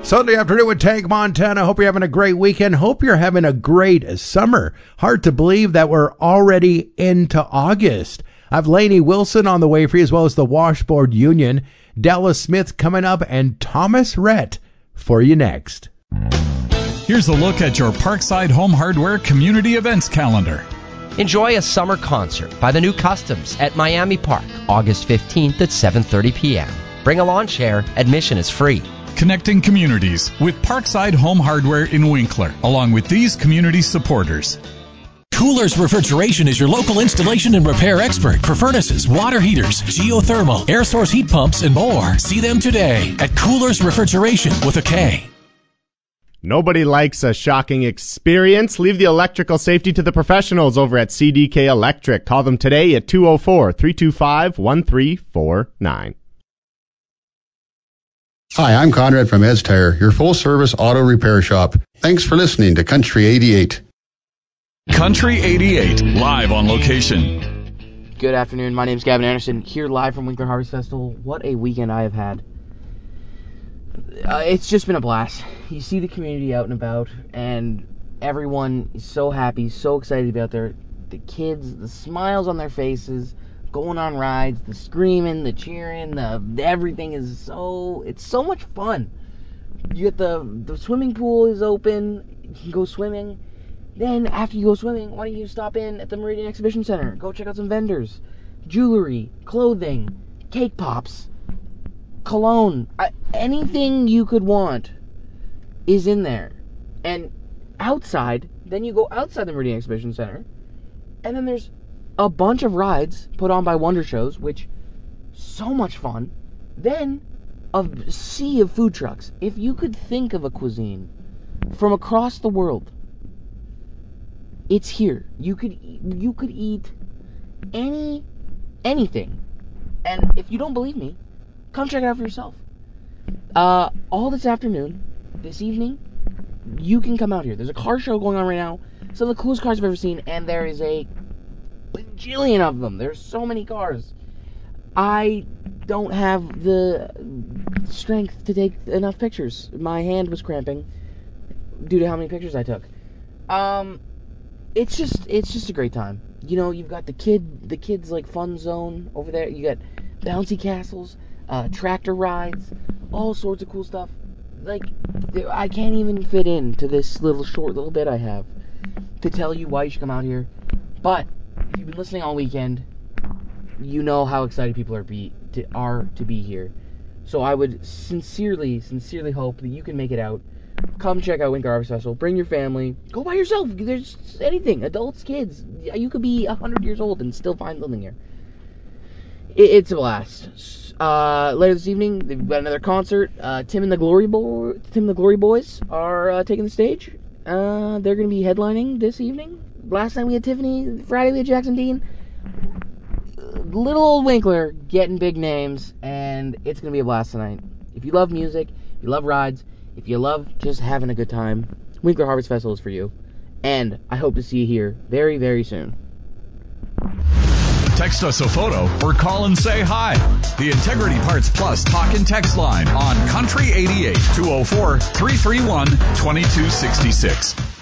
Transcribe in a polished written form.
Sunday afternoon with Tank Montana. Hope you're having a great weekend. Hope you're having a great summer. Hard to believe that we're already into August. I have Lainey Wilson on the way for you, as well as the Washboard Union. Dallas Smith coming up, and Thomas Rhett for you next. Here's a look at your Parkside Home Hardware community events calendar. Enjoy a summer concert by the New Customs at Miami Park, August 15th at 7:30 p.m. Bring a lawn chair. Admission is free. Connecting communities with Parkside Home Hardware in Winkler, along with these community supporters. Coolers Refrigeration is your local installation and repair expert for furnaces, water heaters, geothermal, air source heat pumps, and more. See them today at Coolers Refrigeration with a K. Nobody likes a shocking experience. Leave the electrical safety to the professionals over at CDK Electric. Call them today at 204-325-1349. Hi, I'm Conrad from Ed's Tire, your full-service auto repair shop. Thanks for listening to Country 88. Country 88, live on location. Good afternoon. My name is Gavin Anderson, here live from Winkler Harvest Festival. What a weekend I have had. It's just been a blast. You see the community out and about, and everyone is so happy, so excited to be out there. The kids, the smiles on their faces, going on rides, the screaming, the cheering, everything is it's so much fun. You get the swimming pool is open, you can go swimming. Then after you go swimming, why don't you stop in at the Meridian Exhibition Center? Go check out some vendors, jewelry, clothing, cake pops, cologne, anything you could want is in there. And outside, then you go outside the Meridian Exhibition Center, and then there's a bunch of rides put on by Wonder Shows, which so much fun. Then a sea of food trucks. If you could think of a cuisine from across the world, it's here. You could eat anything. And if you don't believe me, come check it out for yourself. All this afternoon, this evening, you can come out here. There's a car show going on right now. Some of the coolest cars I've ever seen, and there is a bajillion of them. There's so many cars. I don't have the strength to take enough pictures. My hand was cramping due to how many pictures I took. It's just a great time. You know, you've got the kids like fun zone over there. You got bouncy castles, tractor rides, all sorts of cool stuff. Like, I can't even fit into this short little bit I have to tell you why you should come out here. But if you've been listening all weekend, you know how excited people are to be here. So I would sincerely hope that you can make it out. Come check out Winkler Harvest Festival. Bring your family. Go by yourself. There's anything. Adults, kids. You could be 100 years old and still find something here. It's a blast. Later this evening, they've got another concert. Tim and the Glory Boys are taking the stage. They're going to be headlining this evening. Last night we had Tiffany. Friday we had Jackson Dean. Little old Winkler getting big names, and it's going to be a blast tonight. If you love music, if you love rides, if you love just having a good time, Winkler Harvest Festival is for you. And I hope to see you here very, very soon. Text us a photo or call and say hi. The Integrity Parts Plus talk and text line on Country 88 204-331-2266.